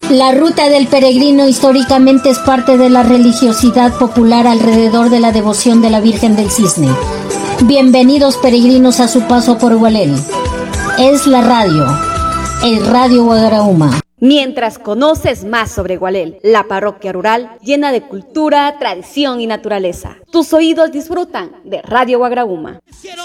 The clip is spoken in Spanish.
La ruta del peregrino históricamente es parte de la religiosidad popular alrededor de la devoción de la Virgen del Cisne. Bienvenidos peregrinos a su paso por Gualel. Es la radio, el Radio Guagarauma. Mientras conoces más sobre Gualel, la parroquia rural llena de cultura, tradición y naturaleza. Tus oídos disfrutan de Radio Guagarauma.